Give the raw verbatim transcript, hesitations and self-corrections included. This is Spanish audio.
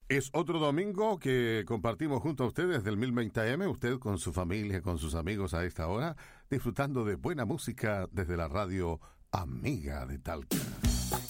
Es otro domingo que compartimos junto a ustedes del mil veinte A M, usted con su familia, con sus amigos a esta hora, disfrutando de buena música desde la radio Amiga de Talca.